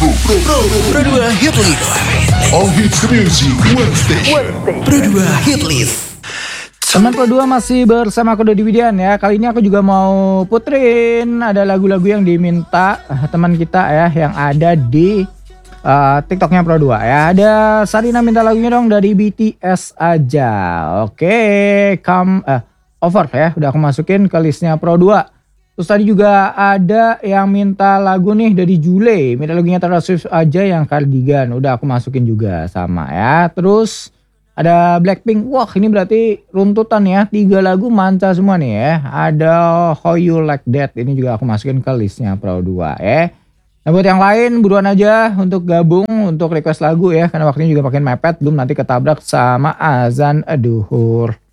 Pro 2 Hit List. All Hits Music One Station. Pro 2 Hit List. Teman Pro 2 masih bersama aku Dodi Widian ya. Kali ini aku juga mau puterin ada lagu-lagu yang diminta teman kita ya yang ada di TikToknya Pro 2 ya. Ada Sarina minta lagunya dong dari BTS aja. Oke, come over ya. Udah aku masukin ke listnya Pro 2. Terus tadi juga ada yang minta lagu nih dari Jule. Minta lagunya Taylor Swift aja yang Cardigan. Udah aku masukin juga sama ya. Terus ada Blackpink. Wah ini berarti runtutan ya. 3 lagu manca semua nih ya. Ada How You Like That. Ini juga aku masukin ke listnya Pro 2 ya. Nah buat yang lain buruan aja untuk gabung untuk request lagu ya. Karena waktunya juga makin mepet. Belum nanti ketabrak sama azan duhur.